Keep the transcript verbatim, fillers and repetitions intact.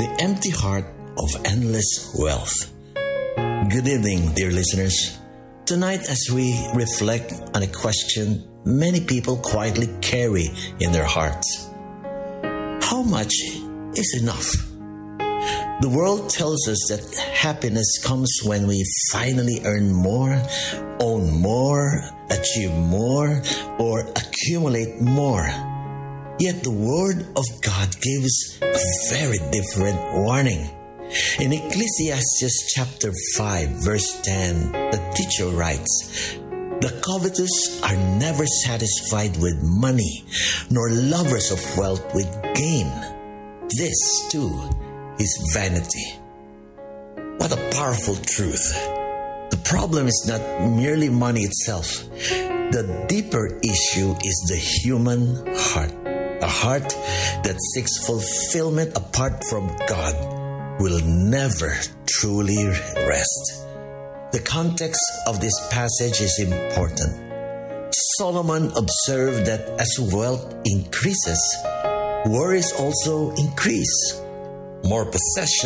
The Empty Heart of Endless Wealth. Good evening, dear listeners. Tonight, as we reflect on a question many people quietly carry in their hearts: how much is enough? The world tells us that happiness comes when we finally earn more, own more, achieve more, or accumulate more. Yet the Word of God gives a very different warning. In Ecclesiastes chapter five, verse ten, the teacher writes, "The covetous are never satisfied with money, nor lovers of wealth with gain. This, too, is vanity." What a powerful truth. The problem is not merely money itself. The deeper issue is the human heart. A heart that seeks fulfillment apart from God will never truly rest. The context of this passage is important. Solomon observed that as wealth increases, worries also increase. More possessions